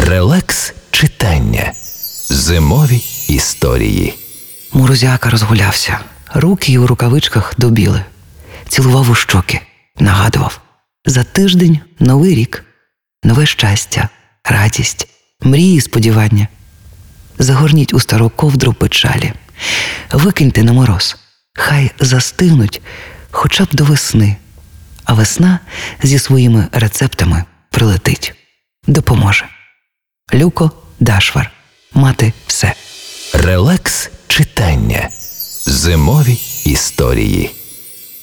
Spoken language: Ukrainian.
Релакс читання. Зимові історії. Морозяка розгулявся. Руки у рукавичках добіли. Цілував у щоки. Нагадував. За тиждень новий рік. Нове щастя, радість, мрії, сподівання. Загорніть у стару ковдру печалі. Викиньте на мороз. Хай застигнуть хоча б до весни. А весна зі своїми рецептами прилетить. Допоможе. Люко Дашвар. Мати все. Релакс читання. Зимові історії.